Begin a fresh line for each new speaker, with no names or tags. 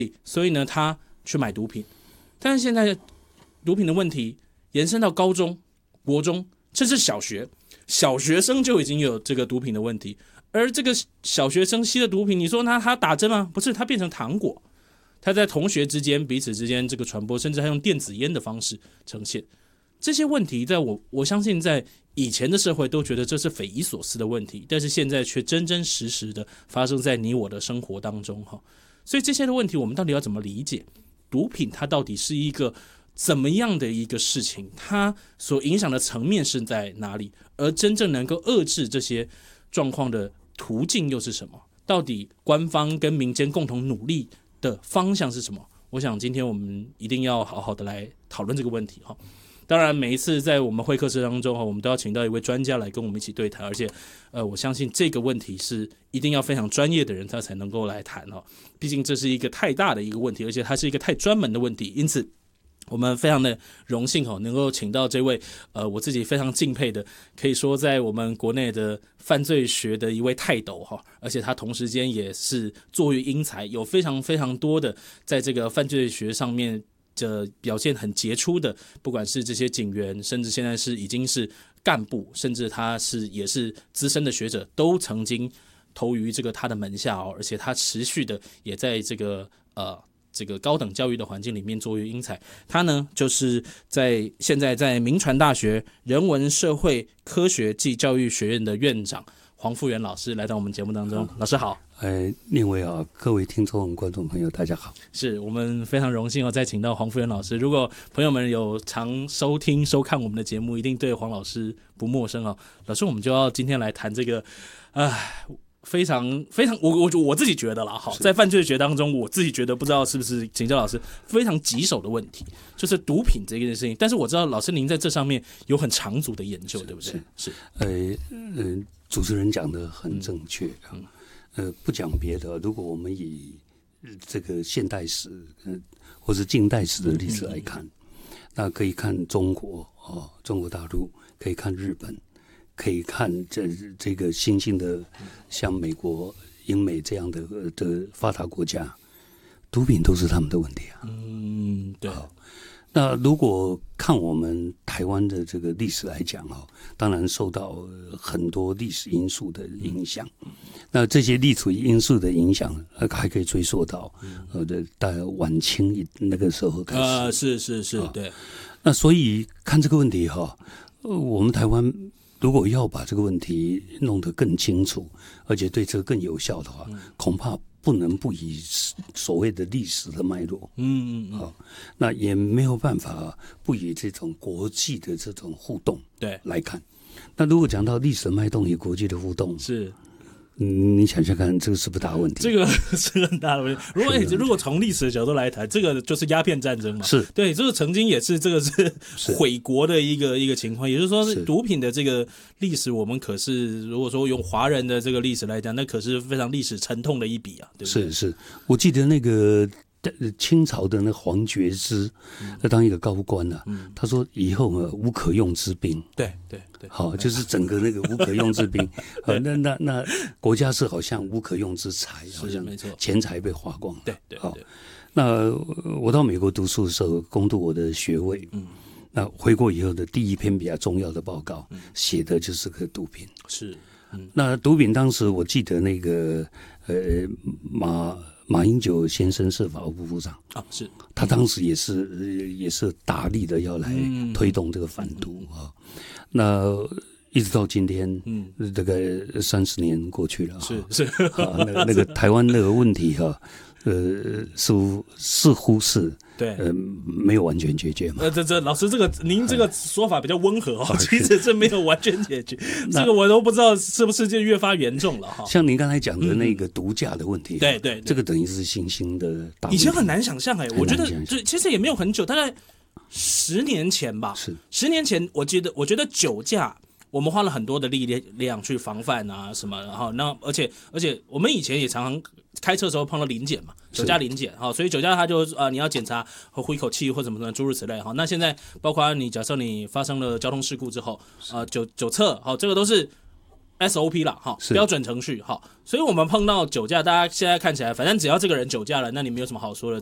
所以呢他去买毒品。但是现在毒品的问题延伸到高中、国中，甚至小学生就已经有这个毒品的问题。而这个小学生吸的毒品，你说他打针吗？不是，他变成糖果，他在同学之间彼此之间这个传播，甚至还用电子烟的方式呈现。这些问题在我相信在以前的社会都觉得这是匪夷所思的问题，但是现在却真真实实的发生在你我的生活当中。所以这些的问题我们到底要怎么理解？毒品它到底是一个怎么样的一个事情？它所影响的层面是在哪里？而真正能够遏制这些状况的途径又是什么？到底官方跟民间共同努力的方向是什么？我想今天我们一定要好好的来讨论这个问题。当然每一次在我们会客室当中，我们都要请到一位专家来跟我们一起对谈，而且我相信这个问题是一定要非常专业的人他才能够来谈。毕竟这是一个太大的一个问题，而且它是一个太专门的问题，因此我们非常的荣幸能够请到这位我自己非常敬佩的，可以说在我们国内的犯罪学的一位泰斗，而且他同时间也是作育英才，有非常非常多的在这个犯罪学上面的表现很杰出的，不管是这些警员，甚至现在是已经是干部，甚至他也是资深的学者，都曾经投于这个他的门下，而且他持续的也在这个高等教育的环境里面作育英才。他呢就是现在在铭传大学人文社会科学暨教育学院的院长黄富元老师来到我们节目当中。老师好。
另外各位听众观众朋友大家好。
是我们非常荣幸再请到黄富元老师。如果朋友们有常收听收看我们的节目，一定对黄老师不陌生。老师，我们就要今天来谈这个非常非常我自己觉得啦，在犯罪学当中，我自己觉得不知道是不是请教老师非常棘手的问题，就是毒品这件事情。但是我知道老师您在这上面有很长足的研究，对不对？是。
主持人讲的很正确。不讲别的，如果我们以这个现代史或是近代史的历史来看，那可以看中国中国大陆，可以看日本，可以看这个新兴的像美国、英美这样的发达国家，毒品都是他们的问题啊。
对。
那如果看我们台湾的这个历史来讲当然受到很多历史因素的影响。那这些历史因素的影响还可以追溯到大概晚清那个时候开始。
是，对。
那所以看这个问题我们台湾如果要把这个问题弄得更清楚，而且对这个更有效的话，恐怕不能不以所谓的历史的脉络，那也没有办法不以这种国际的这种互动来看。那如果讲到历史的脉动与国际的互动，
是。
你想想看，这个是不是大问题？
这个是很大的问题。如果从历史的角度来谈，这个就是鸦片战争嘛。
是
对，这个曾经也是这个是毁国的一个情况。也就是说，毒品的这个历史，我们可是如果说用华人的这个历史来讲，那可是非常历史沉痛的一笔啊，对不对？
是，我记得那个清朝的那个黄觉之，当一个高官他说以后无可用之兵。对。好，就是整个那个无可用之兵，那国家是好像无可用之财，好像钱财被花光了。
对。
好，那我到美国读书的时候，攻读我的学位，那回国以后的第一篇比较重要的报告，写的就是个毒品。
是，
那毒品当时我记得那个马英九先生是法务部部长
是
他当时也是大力的要来推动这个反毒那一直到今天，大概30年过去了，
是
那个台湾那个问题似乎是
对
没有完全解决嘛。
老师您这个说法比较温和其实这没有完全解决，这个我都不知道是不是就越发严重了
像您刚才讲的那个毒驾的问题，
对，
这个等于是新兴的大问题，
以前很难想象我觉得其实也没有很久，大概10年前吧。
是
10年前，我觉得酒驾，我们花了很多的力量去防范什么，然后而且我们以前也常常开车的时候碰到临检嘛，酒驾临检所以酒驾他就你要检查和呼一口气或什么的诸如此类那现在包括假设你发生了交通事故之后酒测这个都是 SOP 啦，哈，
是
标准程序，哈，所以我们碰到酒驾，大家现在看起来，反正只要这个人酒驾了，那你没有什么好说的，